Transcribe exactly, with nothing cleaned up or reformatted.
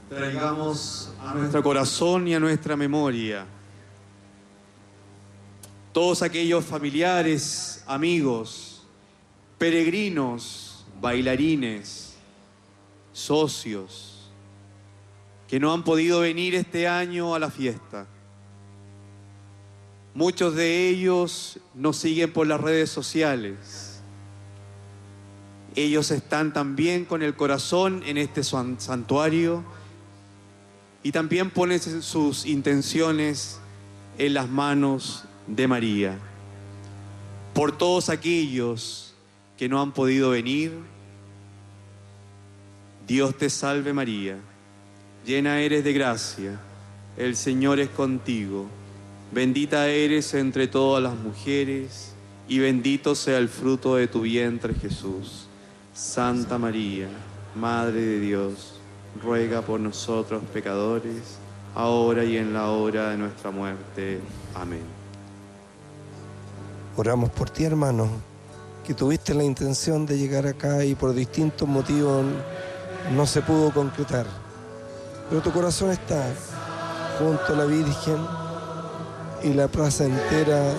traigamos a nuestro corazón y a nuestra memoria todos aquellos familiares, amigos, peregrinos, bailarines, socios, que no han podido venir este año a la fiesta. Muchos de ellos nos siguen por las redes sociales. Ellos están también con el corazón en este santuario y también ponen sus intenciones en las manos de María. Por todos aquellos que no han podido venir, Dios te salve María, llena eres de gracia, el Señor es contigo, bendita eres entre todas las mujeres y bendito sea el fruto de tu vientre Jesús. Santa María, Madre de Dios, ruega por nosotros pecadores, ahora y en la hora de nuestra muerte. Amén. Oramos por ti, hermano, que tuviste la intención de llegar acá y por distintos motivos no se pudo concretar. Pero tu corazón está junto a la Virgen y la plaza entera